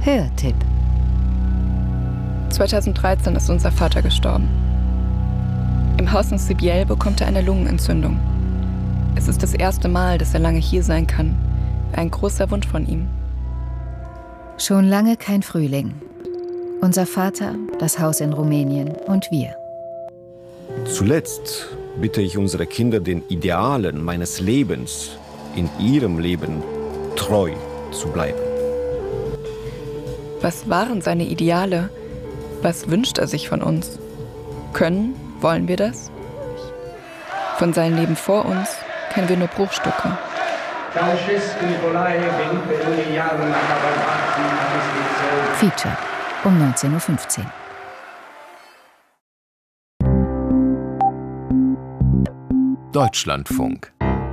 Hörtipp. 2013 ist unser Vater gestorben. Im Haus in Sibiel bekommt er eine Lungenentzündung. Es ist das erste Mal, dass er lange hier sein kann. Ein großer Wunsch von ihm. Schon lange kein Frühling. Unser Vater, das Haus in Rumänien und wir. Zuletzt bitte ich unsere Kinder, den Idealen meines Lebens in ihrem Leben treu zu bleiben. Was waren seine Ideale? Was wünscht er sich von uns? Wollen wir das? Von seinem Leben vor uns kennen wir nur Bruchstücke. Feature um 19:15 Uhr. Deutschlandfunk.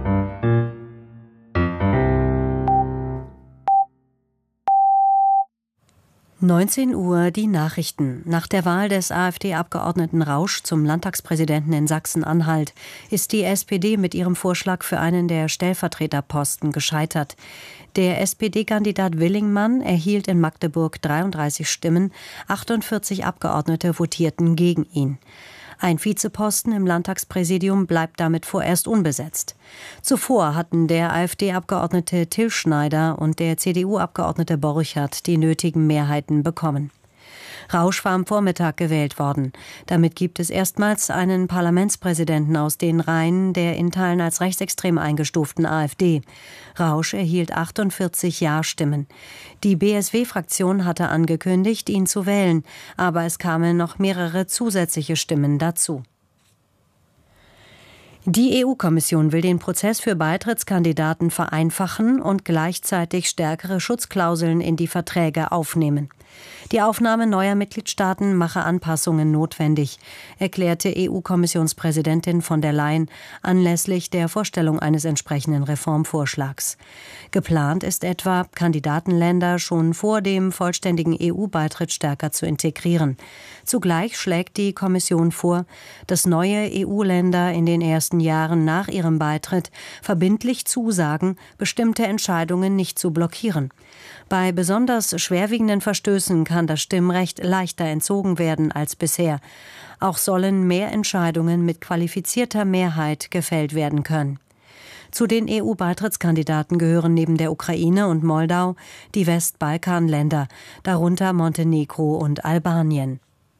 Uhr die Nachrichten. Nach der Wahl des AfD-Abgeordneten Rausch zum Landtagspräsidenten in Sachsen-Anhalt ist die SPD mit ihrem Vorschlag für einen der Stellvertreterposten gescheitert. Der SPD-Kandidat Willingmann erhielt in Magdeburg 33 Stimmen, 48 Abgeordnete votierten gegen ihn. Ein Vizeposten im Landtagspräsidium bleibt damit vorerst unbesetzt. Zuvor hatten der AfD-Abgeordnete Till Schneider und der CDU-Abgeordnete Borchert die nötigen Mehrheiten bekommen. Rausch war am Vormittag gewählt worden. Damit gibt es erstmals einen Parlamentspräsidenten aus den Reihen der in Teilen als rechtsextrem eingestuften AfD. Rausch erhielt 48 Ja-Stimmen. Die BSW-Fraktion hatte angekündigt, ihn zu wählen, aber es kamen noch mehrere zusätzliche Stimmen dazu. Die EU-Kommission will den Prozess für Beitrittskandidaten vereinfachen und gleichzeitig stärkere Schutzklauseln in die Verträge aufnehmen. Die Aufnahme neuer Mitgliedstaaten mache Anpassungen notwendig, erklärte EU-Kommissionspräsidentin von der Leyen anlässlich der Vorstellung eines entsprechenden Reformvorschlags. Geplant ist etwa, Kandidatenländer schon vor dem vollständigen EU-Beitritt stärker zu integrieren. Zugleich schlägt die Kommission vor, dass neue EU-Länder in den ersten Jahren nach ihrem Beitritt verbindlich zusagen, bestimmte Entscheidungen nicht zu blockieren. Bei besonders schwerwiegenden Verstößen kann das Stimmrecht leichter entzogen werden als bisher. Auch sollen mehr Entscheidungen mit qualifizierter Mehrheit gefällt werden können. Zu den EU-Beitrittskandidaten gehören neben der Ukraine und Moldau die Westbalkanländer, darunter Montenegro und Albanien.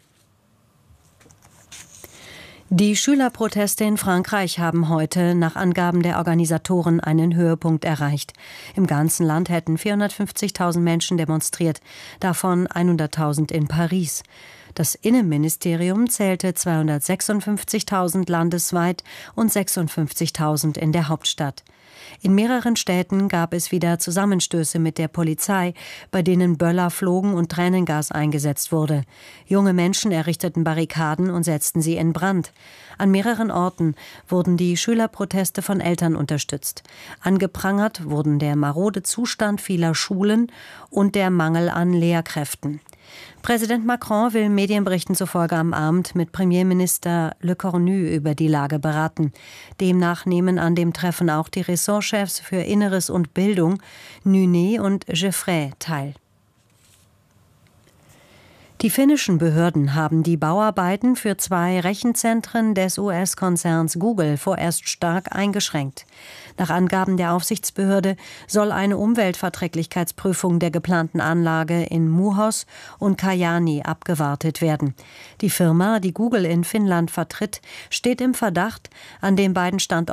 Die Schülerproteste in Frankreich haben heute nach Angaben der Organisatoren einen Höhepunkt erreicht. Im ganzen Land hätten 450.000 Menschen demonstriert, davon 100.000 in Paris. Das Innenministerium zählte 256.000 landesweit und 56.000 in der Hauptstadt. In mehreren Städten gab es wieder Zusammenstöße mit der Polizei, bei denen Böller flogen und Tränengas eingesetzt wurde. Junge Menschen errichteten Barrikaden und setzten sie in Brand. An mehreren Orten wurden die Schülerproteste von Eltern unterstützt. Angeprangert wurden der marode Zustand vieler Schulen und der Mangel an Lehrkräften. Präsident Macron will Medienberichten zufolge am Abend mit Premierminister Le Cornu über die Lage beraten. Demnach nehmen an dem Treffen auch die Ressortchefs für Inneres und Bildung, Nunet und Geoffrey, teil. Die finnischen Behörden haben die Bauarbeiten für 2 Rechenzentren des US-Konzerns Google vorerst stark eingeschränkt. Nach Angaben der Aufsichtsbehörde soll eine Umweltverträglichkeitsprüfung der geplanten Anlage in Muhos und Kajaani abgewartet werden. Die Firma, die Google in Finnland vertritt, steht im Verdacht, an den beiden Standorten